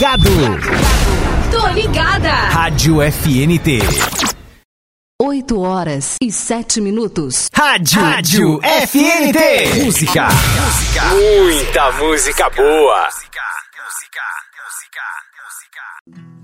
Tô ligada. Rádio FNT. 8h07. Rádio FNT. Música. Muita música boa. Música.